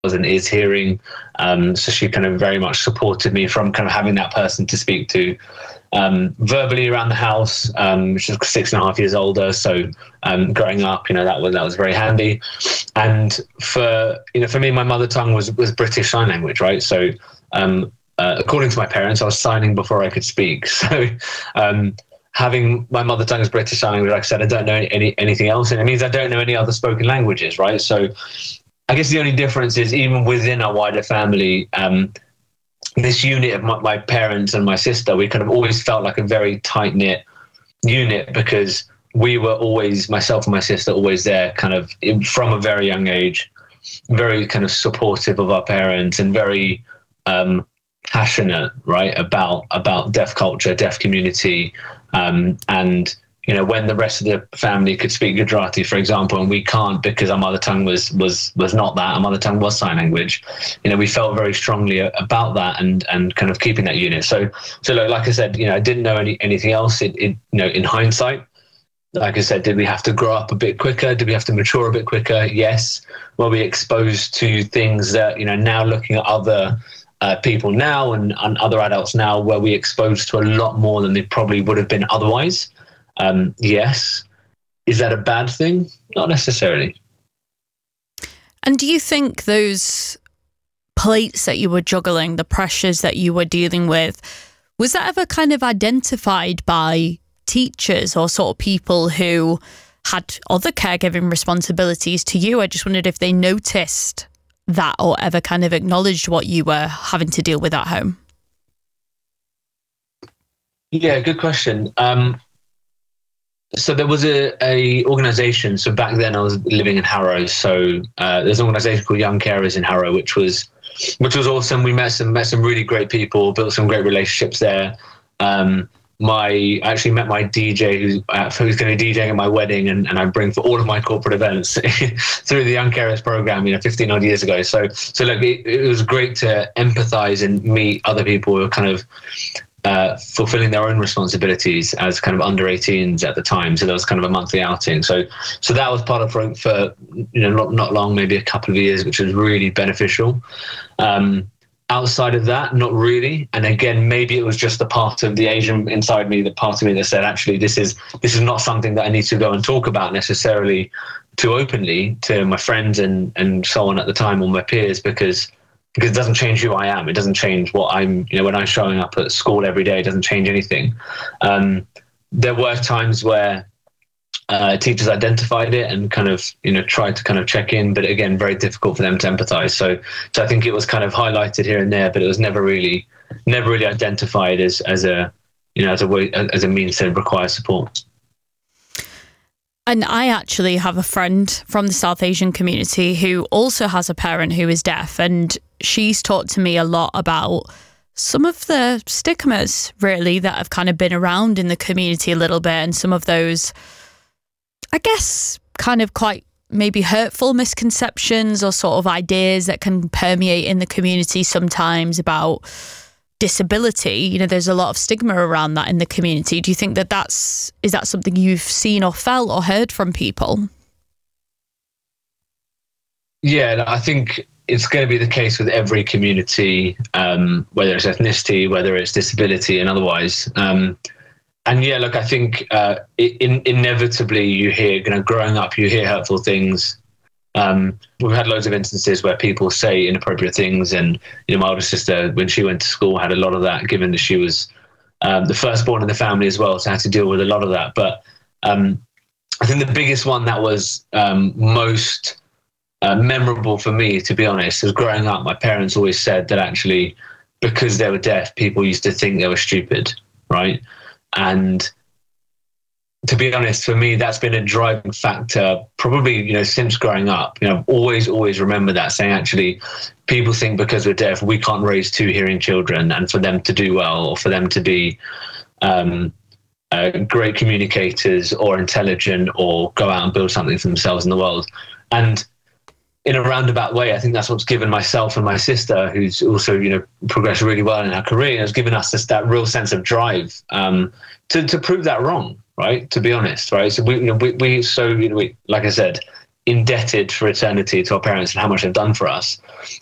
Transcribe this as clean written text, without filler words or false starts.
and is hearing. So she kind of very much supported me from kind of having that person to speak to. Verbally around the house. She's 6.5 years older, so growing up, that was very handy. And for me, my mother tongue was British Sign Language, right? So according to my parents, I was signing before I could speak. So having my mother tongue as British Sign Language, like I said, I don't know anything else, and it means I don't know any other spoken languages, right? So I guess the only difference is, even within our wider family, this unit of my parents and my sister, we kind of always felt like a very tight-knit unit, because we were always, myself and my sister, always there kind of from a very young age, very kind of supportive of our parents, and very passionate, right, about deaf culture, deaf community, and when the rest of the family could speak Gujarati, for example, and we can't because our mother tongue was not that. Our mother tongue was sign language. We felt very strongly about that, and kind of keeping that unit. So look, like I said, I didn't know anything else. In hindsight, like I said, did we have to grow up a bit quicker? Did we have to mature a bit quicker? Yes. Were we exposed to things that, now looking at other people now and other adults now, were we exposed to a lot more than they probably would have been otherwise? Yes. Is that a bad thing? Not necessarily. And do you think those plates that you were juggling, the pressures that you were dealing with, was that ever kind of identified by teachers or sort of people who had other caregiving responsibilities to you? I just wondered if they noticed that or ever kind of acknowledged what you were having to deal with at home. Yeah, good question. So there was a organisation. So back then I was living in Harrow. So there's an organisation called Young Carers in Harrow, which was awesome. We met some really great people, built some great relationships there. I actually met my DJ who's going to be DJing at my wedding, and I bring for all of my corporate events through the Young Carers program, 15 odd years ago. So look, it was great to empathise and meet other people who are kind of fulfilling their own responsibilities as kind of under 18s at the time. So that was kind of a monthly outing. So that was part of for not long, maybe a couple of years, which was really beneficial. Outside of that, not really. And again, maybe it was just the part of the Asian inside me, the part of me that said, actually, this is not something that I need to go and talk about necessarily too openly to my friends and so on at the time, or my peers, because it doesn't change who I am. It doesn't change what I'm, when I'm showing up at school every day, it doesn't change anything. There were times where teachers identified it and kind of, tried to kind of check in, but again, very difficult for them to empathize. So I think it was kind of highlighted here and there, but it was never really identified as a means to require support. And I actually have a friend from the South Asian community who also has a parent who is deaf, and she's talked to me a lot about some of the stigmas really that have kind of been around in the community a little bit, and some of those, I guess, kind of quite maybe hurtful misconceptions or sort of ideas that can permeate in the community sometimes about disability. There's a lot of stigma around that in the community. Do you think is that something you've seen or felt or heard from people? Yeah, I think it's going to be the case with every community, whether it's ethnicity, whether it's disability and otherwise. And yeah, look, I think inevitably you hear, growing up, you hear hurtful things. We've had loads of instances where people say inappropriate things, and my older sister, when she went to school, had a lot of that, given that she was the firstborn in the family as well, so had to deal with a lot of that. But I think the biggest one that was most memorable for me, to be honest, was growing up. My parents always said that actually, because they were deaf, people used to think they were stupid, right? And to be honest, for me, that's been a driving factor probably, since growing up. I've always remember that, saying actually people think because we're deaf, we can't raise two hearing children, and for them to do well, or for them to be great communicators or intelligent or go out and build something for themselves in the world. And in a roundabout way, I think that's what's given myself and my sister, who's also, progressed really well in her career, has given us that real sense of drive to prove that wrong, right? To be honest, right? So we like I said, indebted for eternity to our parents and how much they've done for us.